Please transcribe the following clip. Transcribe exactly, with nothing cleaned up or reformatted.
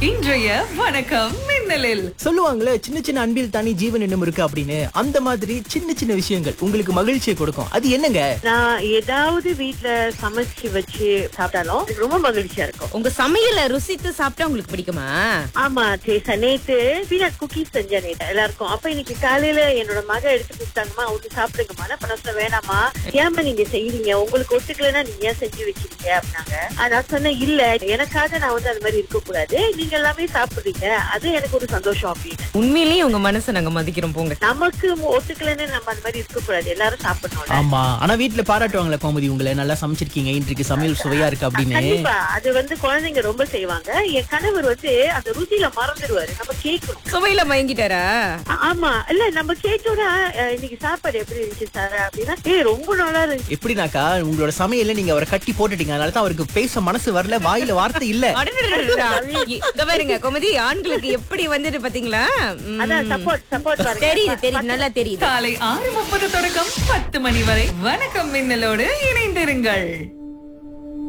இன்றைய வணக்கம் மின்னலில் சொல்லுவாங்களே சின்ன சின்ன அன்பில் தனி ஜீவன் என்னும் இருக்கு அப்படின்னு. அந்த மாதிரி சின்ன சின்ன விஷயங்கள் உங்களுக்கு மகிழ்ச்சியை கொடுக்கும். அது என்னங்க? நான் ஏதாவது வீட்ல சமைச்சு வச்சு சாப்பிட்டாலும் எனக்கு ரொம்ப மகிழ்ச்சியா இருக்கும். உங்க சமையல ருசித்து சாப்பிட்டா உங்களுக்கு பிடிக்குமா? ஆமா தேசா, நேத்து பீனட் குக்கீஸ் செஞ்சேன் நேத்து எல்லாருக்கும். அப்ப இன்னைக்கு காலையில என்னோட மக எடுத்து கொடுத்தாங்கம்மா, ஒண்ணு சாப்பிடுங்கம்மா. நான் பண்ண சொன்ன வேணாமா, ஏமா நீங்க செய்யறீங்க, உங்களுக்கு ஒத்துக்கலைன்னா நீங்க ஏன் செஞ்சு வச்சிருக்கீங்க அப்படின்னாங்க. நான் சொன்னேன் இல்ல, எனக்காக நான் வந்து அது மாதிரி இருக்க கூடாது, நீங்க எல்லாமே சாப்பிடுறீங்க, அது எனக்கு ஒரு சந்தோஷம் அப்படின்னு. உண்மையிலேயே உங்க மனசை நாங்க மதிக்கிறோம் போங்க. நமக்கு ஒத்துக்கலைன்னு நம்ம அந்த மாதிரி இருக்க கூடாது, எல்லாரும் சாப்பிடணும். ஆமா, ஆனா வீட்டுல பாராட்டுவாங்களே கோமதி, உங்களை நல்லா சமைச்சிருக்கீங்க, இன்றைக்கு சமையல் சுவையா இருக்கு அப்படின்னு. கண்டிப்பா அது வந்து குழந்தைங்க ரொம்ப செய்வாங்க. என் கணவர் வந்து அந்த ருசியில மறந்துடுவாரு, நம்ம கேட்கணும். சுவையில மயங்கிட்டாரா? ஆமா, இல்ல நம்ம கேட்டோட இன்னைக்கு சாப்பாடு எப்படி இருந்துச்சு சார் அப்படின்னா, ஏ ரொம்ப நல்லா இருந்துச்சு. எப்படின்னாக்கா உங்களோட சமையல்ல நீங்க அவரை கட்டி போட்டுட்டீங்க, அதனாலதான் அவருக்கு பேச மனசு வரல, வாயில வார்த்தை இல்ல. அடடடடடா. இங்க பாருங்க கோமதி, ஆண்களுக்கு எப்படி வந்துட்டு பாத்தீங்களா? ம். அதான் சப்போர்ட் சப்போர்ட் தெரியுது தெரியுது, நல்லா தெரியுது. காலை ஆறு முப்பது தொடக்கம் பத்து மணி வரை வணக்கம் மின்னலோடு இணைந்திருங்கள்.